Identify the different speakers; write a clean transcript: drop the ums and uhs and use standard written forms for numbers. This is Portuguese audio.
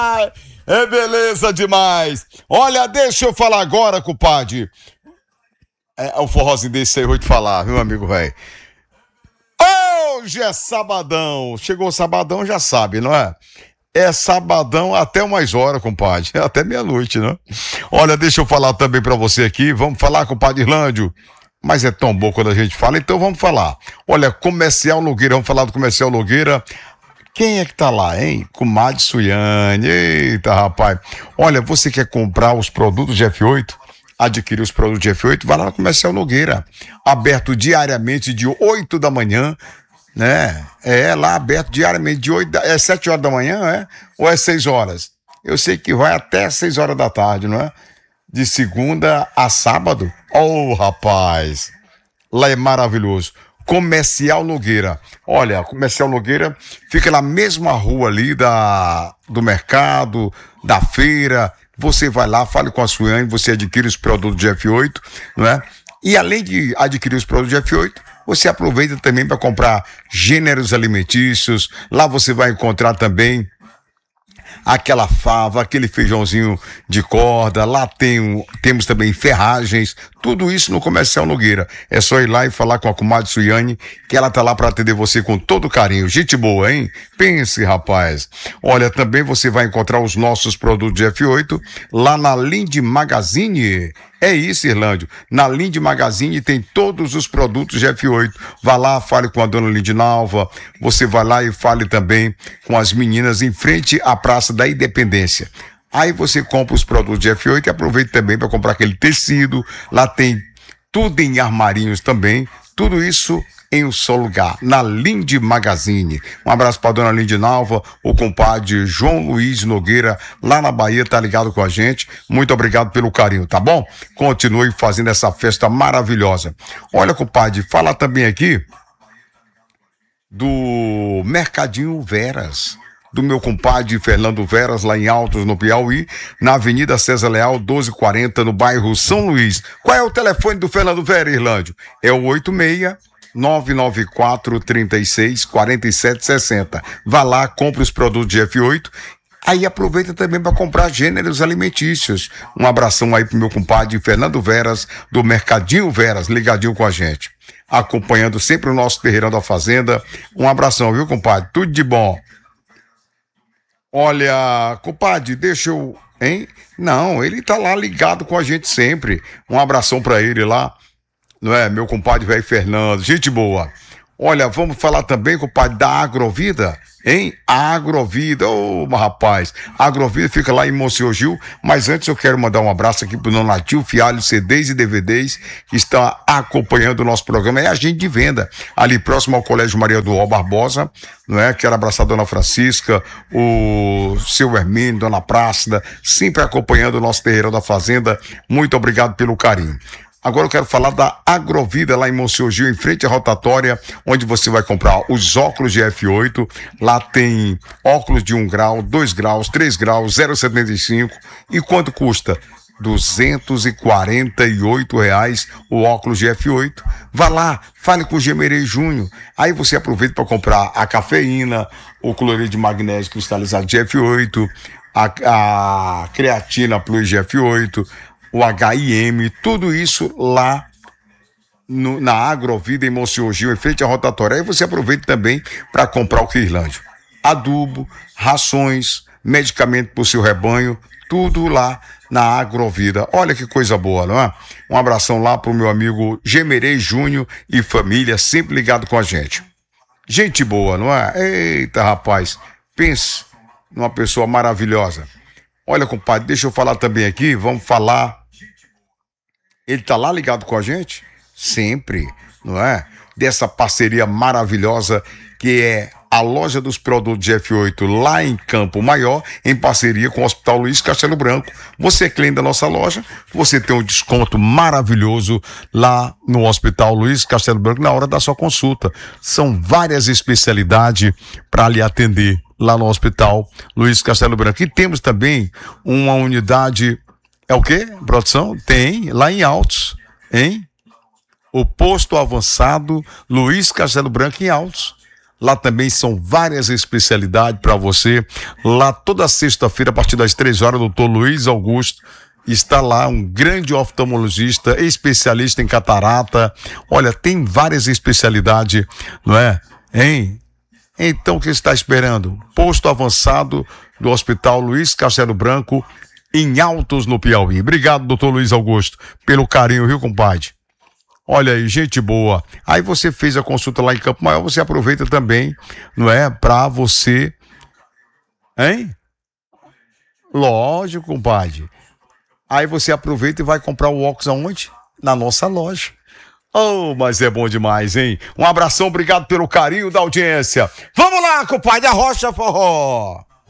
Speaker 1: É beleza demais. Olha, deixa eu falar agora, compadre. É o forrozinho desse aí eu vou te falar, viu, amigo velho? Hoje é sabadão. Chegou o sabadão, já sabe, não é? É sabadão até umas horas, compadre. Até meia-noite, né? Olha, deixa eu falar também pra você aqui. Vamos falar, compadre Irlândio. Mas é tão bom quando a gente fala, então vamos falar. Olha, Comercial Nogueira, vamos falar do Comercial Nogueira. Quem é que tá lá, hein? Comadre Suiane. Eita, rapaz. Olha, você quer comprar os produtos de F8? Adquirir os produtos de F8? Vai lá no Comercial Nogueira. Aberto diariamente de 8 da manhã, né? É lá aberto diariamente de 7 horas da manhã, é? Ou é 6 horas? Eu sei que vai até 6 horas da tarde, não é? De segunda a sábado. Oh, rapaz. Lá é maravilhoso. Comercial Nogueira. Olha, Comercial Nogueira fica na mesma rua ali do mercado, da feira. Você vai lá, fale com a Suiane, você adquire os produtos de F8, não é? E além de adquirir os produtos de F8, você aproveita também para comprar gêneros alimentícios. Lá você vai encontrar também aquela fava, aquele feijãozinho de corda, lá temos também ferragens, tudo isso no Comercial Nogueira. É só ir lá e falar com a comadre Suiane, que ela tá lá para atender você com todo carinho. Gente boa, hein? Pense, rapaz. Olha, também você vai encontrar os nossos produtos de F8 lá na Linde Magazine. É isso, Irlândio. Na Linde Magazine tem todos os produtos de F8. Vá lá, fale com a dona Lindinalva. Você vai lá e fale também com as meninas em frente à Praça da Independência. Aí você compra os produtos de F8 e aproveita também para comprar aquele tecido. Lá tem tudo em armarinhos também. Tudo isso em um só lugar, na Linde Magazine. Um abraço para dona Lindinalva, o compadre João Luiz Nogueira, lá na Bahia, tá ligado com a gente. Muito obrigado pelo carinho, tá bom? Continue fazendo essa festa maravilhosa. Olha, compadre, fala também aqui do Mercadinho Veras, do meu compadre Fernando Veras, lá em Altos, no Piauí, na Avenida César Leal, 1240, no bairro São Luís. Qual é o telefone do Fernando Veras, Irlândio? É o 86-994-36-4760. Vá lá, compre os produtos de F8. Aí aproveita também para comprar gêneros alimentícios. Um abração aí pro meu compadre Fernando Veras, do Mercadinho Veras, ligadinho com a gente, acompanhando sempre o nosso Terreirão da Fazenda. Um abração, viu, compadre? Tudo de bom. Olha, compadre, deixa eu... Hein? Não, ele tá lá ligado com a gente sempre. Um abração pra ele lá, não é? Meu compadre velho Fernando, gente boa. Olha, vamos falar também, compadre, da Agrovida, hein? A Agrovida, ô, rapaz, a Agrovida fica lá em Monsenhor Gil, mas antes eu quero mandar um abraço aqui pro Nonatil Fialho, CDs e DVDs, que está acompanhando o nosso programa, é agente de venda, ali próximo ao Colégio Maria do Ó Barbosa, não é? Quero abraçar a dona Francisca, o seu Hermínio, dona Plácida, sempre acompanhando o nosso Terreirão da Fazenda. Muito obrigado pelo carinho. Agora eu quero falar da Agrovida lá em Monsenhor Gil, em frente à rotatória, onde você vai comprar os óculos de F8. Lá tem óculos de 1 grau, 2 graus, 3 graus, 0,75. E quanto custa? R$ 248 o óculos de F8. Vá lá, fale com o Gemerei Júnior. Aí você aproveita para comprar a cafeína, o cloreto de magnésio cristalizado de F8, a creatina plus de F8, o HIM, tudo isso lá na Agrovida em Monsenhor Gil, em frente à rotatória. Aí você aproveita também para comprar o que, Irlândio? Adubo, rações, medicamento para o seu rebanho, tudo lá na Agrovida. Olha que coisa boa, não é? Um abração lá pro meu amigo Gemerei Júnior e família, sempre ligado com a gente. Gente boa, não é? Eita, rapaz, pense numa pessoa maravilhosa. Olha, compadre, deixa eu falar também aqui, vamos falar. Ele tá lá ligado com a gente? Sempre, não é? Dessa parceria maravilhosa que é a loja dos produtos de F8 lá em Campo Maior, em parceria com o Hospital Luiz Castelo Branco. Você é cliente da nossa loja, você tem um desconto maravilhoso lá no Hospital Luiz Castelo Branco na hora da sua consulta. São várias especialidades para lhe atender lá no Hospital Luiz Castelo Branco. E temos também uma unidade, é o quê, produção? Tem, lá em Altos, hein? O posto avançado Luiz Castelo Branco em Altos. Lá também são várias especialidades para você. Lá toda sexta-feira, a partir das 3 horas, o Dr. Luiz Augusto está lá, um grande oftalmologista, especialista em catarata. Olha, tem várias especialidades, não é? Hein? Então, o que você está esperando? Posto avançado do Hospital Luiz Castelo Branco, em Altos, no Piauí. Obrigado, doutor Luiz Augusto, pelo carinho, viu, compadre? Olha aí, gente boa. Aí você fez a consulta lá em Campo Maior, você aproveita também, não é? Pra você... Hein? Lógico, compadre. Aí você aproveita e vai comprar o óculos aonde? Na nossa loja. Oh, mas é bom demais, hein? Um abração, obrigado pelo carinho da audiência. Vamos lá, compadre, Arrocha Forró.